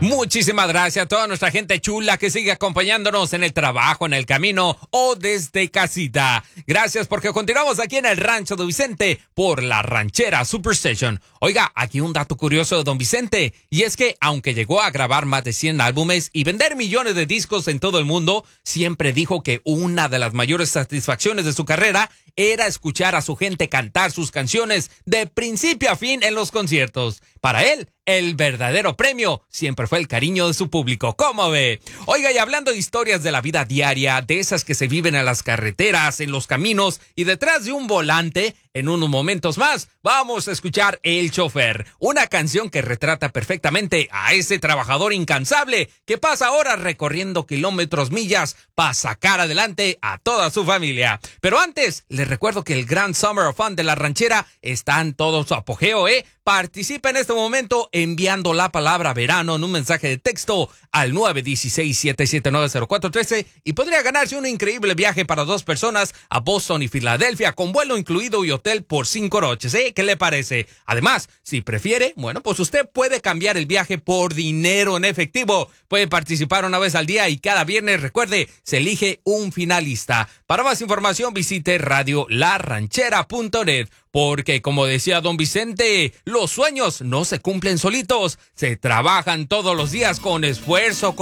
Muchísimas gracias a toda nuestra gente chula que sigue acompañándonos en el trabajo, en el camino o desde casita. Gracias porque continuamos aquí en el Rancho de Vicente por la Ranchera Superstation. Oiga, aquí un dato curioso de Don Vicente, y es que aunque llegó a grabar más de 100 álbumes y vender millones de discos en todo el mundo, siempre dijo que una de las mayores satisfacciones de su carrera era escuchar a su gente cantar sus canciones de principio a fin en los conciertos. Para él, el verdadero premio siempre fue el cariño de su público. ¿Cómo ve? Oiga, y hablando de historias de la vida diaria, de esas que se viven en las carreteras, en los caminos y detrás de un volante, en unos momentos más vamos a escuchar El Chofer, una canción que retrata perfectamente a ese trabajador incansable que pasa horas recorriendo kilómetros, millas, para sacar adelante a toda su familia. Pero antes, les recuerdo que el Gran Summer of Fun de la Ranchera está en todo su apogeo, Participa en este momento enviando la palabra verano en un mensaje de texto al 916-779-0413 y podría ganarse un increíble viaje para 2 personas a Boston y Filadelfia con vuelo incluido y hotel por 5 noches, ¿Qué le parece? Además, si prefiere, bueno, pues usted puede cambiar el viaje por dinero en efectivo. Puede participar una vez al día y cada viernes, recuerde, se elige un finalista. Para más información visite radiolaranchera.net. Porque, como decía Don Vicente, los sueños no se cumplen solitos, se trabajan todos los días con esfuerzo,